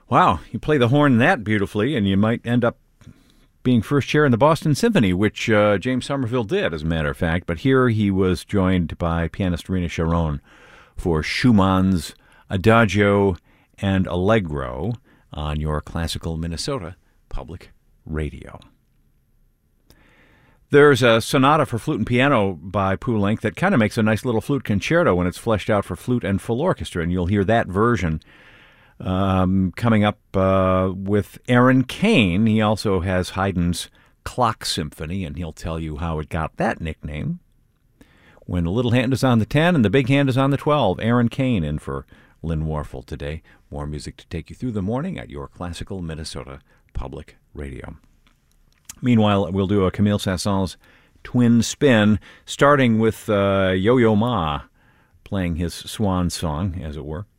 Wow, you play the horn that beautifully, and you might end up being first chair in the Boston Symphony, which James Somerville did, as a matter of fact. But here he was joined by pianist Rena Sharon for Schumann's Adagio and Allegro on your Classical Minnesota Public Radio. There's a sonata for flute and piano by Poulenc that kind of makes a nice little flute concerto when it's fleshed out for flute and full orchestra, and you'll hear that version coming up with Aaron Kane. He also has Haydn's Clock Symphony, and he'll tell you how it got that nickname. When the little hand is on the 10 and the big hand is on the 12, Aaron Kane in for Lynn Warfel today. More music to take you through the morning at your Classical Minnesota Public Radio. Meanwhile, we'll do a Camille Saint-Saëns twin spin, starting with Yo-Yo Ma playing his swan song, as it were.